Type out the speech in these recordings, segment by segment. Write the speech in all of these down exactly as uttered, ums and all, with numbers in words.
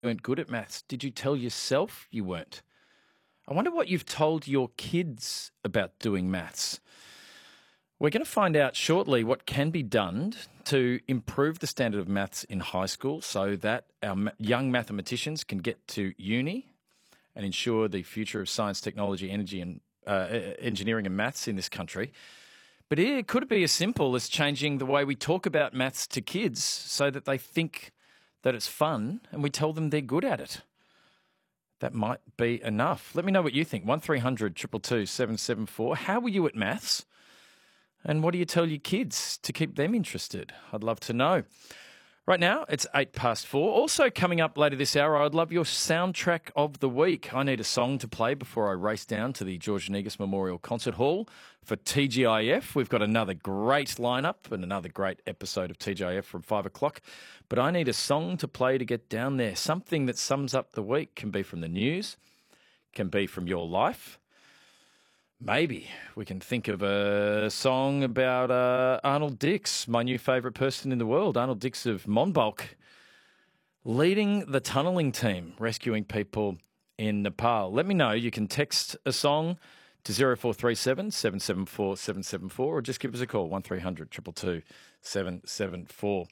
weren't good at maths. Did you tell yourself you weren't? I wonder what you've told your kids about doing maths. We're going to find out shortly what can be done to improve the standard of maths in high school so that our young mathematicians can get to uni and ensure the future of science, technology, energy and uh, engineering and maths in this country. But it could be as simple as changing the way we talk about maths to kids so that they think that it's fun and we tell them they're good at it. That might be enough. Let me know what you think. one three hundred two two two seven seven four. How were you at maths? And what do you tell your kids to keep them interested? I'd love to know. Right now, it's eight past four. Also coming up later this hour, I'd love your soundtrack of the week. I need a song to play before I race down to the George Negus Memorial Concert Hall for T G I F. We've got another great lineup and another great episode of T G I F from five o'clock. But I need a song to play to get down there. Something that sums up the week. Can be from the news, can be from your life. Maybe we can think of a song about uh, Arnold Dix, my new favourite person in the world, Arnold Dix of Monbulk, leading the tunnelling team, rescuing people in Nepal. Let me know. You can text a song to zero four three seven, seven seven four, seven seven four or just give us a call, one three hundred two two two seven seven four.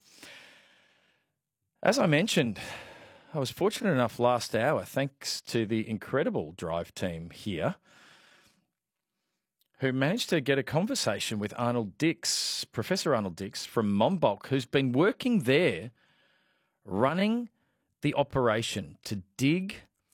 As I mentioned, I was fortunate enough last hour, thanks to the incredible Drive team here, who managed to get a conversation with Arnold Dix, Professor Arnold Dix from Monbulk, who's been working there running the operation to dig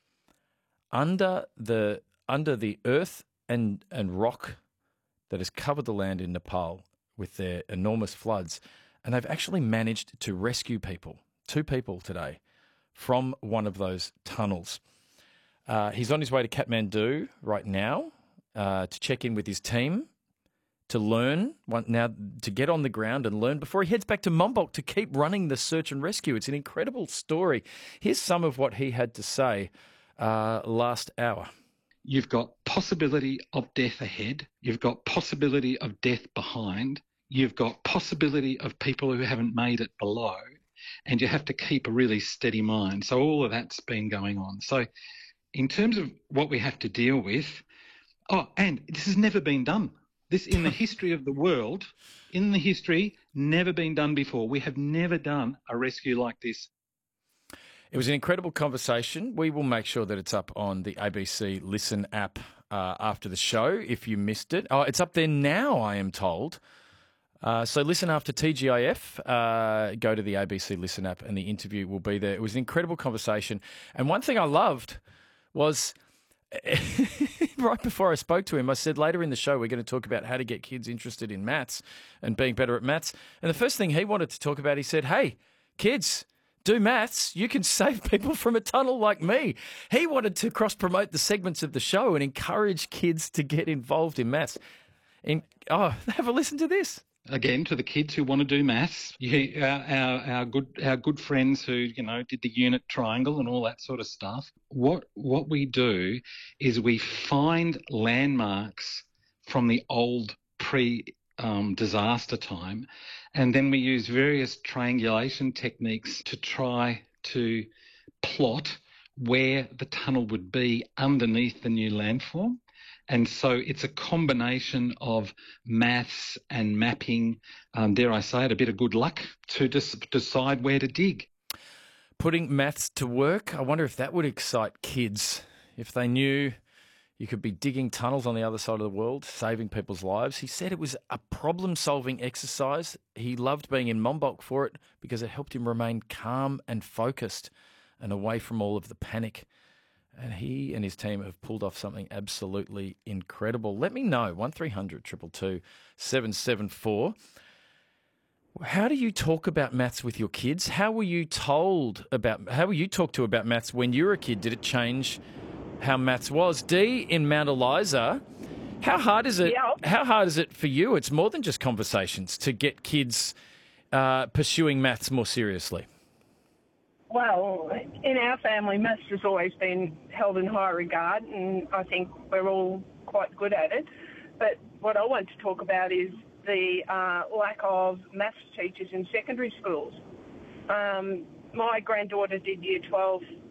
under the under the earth and, and rock that has covered the land in Nepal with their enormous floods. And they've actually managed to rescue people, two people today, from one of those tunnels. Uh, he's on his way to Kathmandu right now. Uh, to check in with his team, to learn, now to get on the ground and learn before he heads back to Monbulk to keep running the search and rescue. It's an incredible story. Here's some of what he had to say uh, last hour. You've got possibility of death ahead. You've got possibility of death behind. You've got possibility of people who haven't made it below. And you have to keep a really steady mind. So all of that's been going on. So in terms of what we have to deal with, oh, and this has never been done. This, in the history of the world, in the history, never been done before. We have never done a rescue like this. It was an incredible conversation. We will make sure that it's up on the A B C Listen app uh, after the show if you missed it. Oh, it's up there now, I am told. Uh, so listen after T G I F, uh, go to the A B C Listen app and the interview will be there. It was an incredible conversation. And one thing I loved was... right before I spoke to him, I said later in the show we're going to talk about how to get kids interested in maths and being better at maths. And the first thing he wanted to talk about, he said, hey, kids, do maths. You can save people from a tunnel like me. He wanted to cross-promote the segments of the show and encourage kids to get involved in maths. And, oh, have a listen to this. Again, to the kids who want to do maths, you, our, our, our good our good friends who, you know, did the unit triangle and all that sort of stuff. What what we do is we find landmarks from the old pre um, disaster time, and then we use various triangulation techniques to try to plot where the tunnel would be underneath the new landform. And so it's a combination of maths and mapping, um, dare I say it, a bit of good luck to just decide where to dig. Putting maths to work, I wonder if that would excite kids, if they knew you could be digging tunnels on the other side of the world, saving people's lives. He said it was a problem-solving exercise. He loved being in Monbulk for it because it helped him remain calm and focused and away from all of the panic. And he and his team have pulled off something absolutely incredible. Let me know, one three hundred two two two seven seven four. How do you talk about maths with your kids? How were you told about, how were you talked to about maths when you were a kid? Did it change how maths was? Dee in Mount Eliza, how hard is it, yeah. how hard is it for you? It's more than just conversations to get kids uh, pursuing maths more seriously. Well, in our family, maths has always been held in high regard, and I think we're all quite good at it. But what I want to talk about is the uh, lack of maths teachers in secondary schools. Um, my granddaughter did year twelve